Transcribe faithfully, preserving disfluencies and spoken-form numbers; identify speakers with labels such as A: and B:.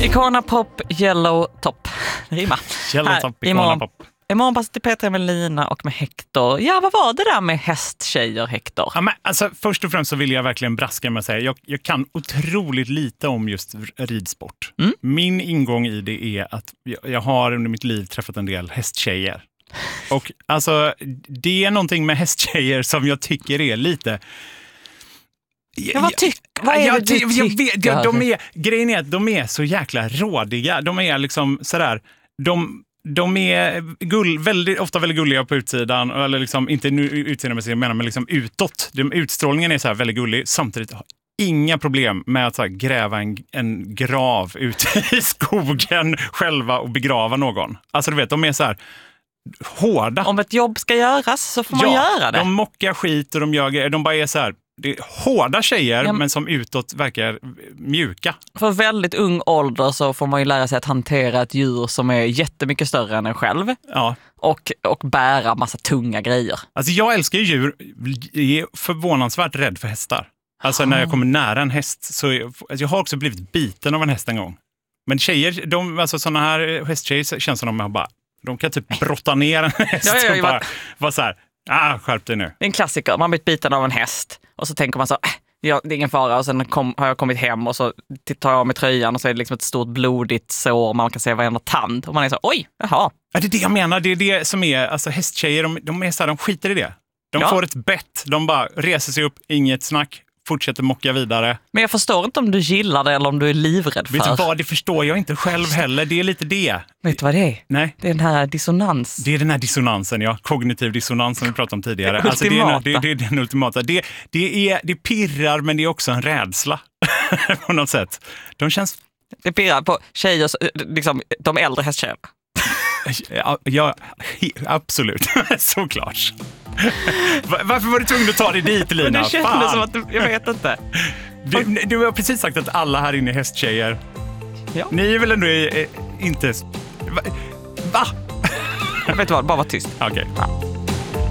A: Icona Pop, Yellow Top. Rima.
B: Yellow Top, Icona Pop.
A: Imorgon passar till P tre med Lina och med Hector. Ja, vad var det där med hästtjejer, Hector?
B: Ja, men alltså, först och främst så vill jag verkligen braska med att säga jag, jag kan otroligt lite om just ridsport. Mm. Min ingång i det är att jag, jag har under mitt liv träffat en del hästtjejer. Och alltså, det är någonting med hästtjejer som jag tycker är lite...
A: Ja, vad, tyck, vad är det
B: jag,
A: du
B: jag, jag
A: tycker?
B: vet, de är, grejen är att de är så jäkla rådiga. De är liksom sådär... De, de är gull, väldigt, ofta väldigt gulliga på utsidan. Eller liksom, inte nu utsidan med sig, men liksom utåt. De, utstrålningen är så här väldigt gullig. Samtidigt har inga problem med att så här, gräva en, en grav ute i skogen själva och begrava någon. Alltså du vet, de är så här... hårda.
A: Om ett jobb ska göras så får man
B: ja,
A: göra det.
B: De mockar skit och de gör de bara är så här, det är hårda tjejer ja, men som utåt verkar mjuka.
A: För väldigt ung ålder så får man ju lära sig att hantera ett djur som är jättemycket större än en själv.
B: Ja. Och,
A: och bära massa tunga grejer.
B: Alltså jag älskar ju djur. Jag är förvånansvärt rädd för hästar. Alltså ah. när jag kommer nära en häst så är, alltså jag har också blivit biten av en häst en gång. Men tjejer, de, alltså sådana här hästtjejer känns som de har bara de kan typ brotta ner en häst ja, ja, ja, och bara vara så här, ah, skärp dig nu.
A: Det är en klassiker, man har blivit biten av en häst och så tänker man så, äh, ja, det är ingen fara och sen kom, har jag kommit hem och så tar jag av mig tröjan och så är det liksom ett stort blodigt sår, man kan se varenda tand och man är så, oj, jaha.
B: Ja, det är det jag menar, det är det som är, alltså hästtjejer, de, de är så här, de skiter i det. De ja. får ett bett, de bara reser sig upp, inget snack. Fortsätter mocka vidare.
A: Men jag förstår inte om du gillar det eller om du är livrädd för.
B: Vet du vad, det förstår jag inte själv heller. Det är lite det.
A: Vet du vad det är?
B: Nej.
A: Det är den här dissonans.
B: Det är den här dissonansen, ja. Kognitiv dissonans som vi pratade om tidigare.
A: Det
B: alltså, det, är, det, det är den ultimata. Det, det, är, det pirrar, men det är också en rädsla. På något sätt. De känns...
A: Det pirrar på tjejer, liksom de äldre hästtjejerna.
B: Ja, ja, absolut. Såklart. Varför var du tvungen att ta dig dit, Lina?
A: Men det kändes Fan. som att du, jag vet inte.
B: Du, du har precis sagt att alla här inne är hästtjejer. Ja. Ni är väl ändå är, är, inte... Va? Va?
A: Jag vet vad, bara var tyst.
B: Okej. Okay.
A: Ja.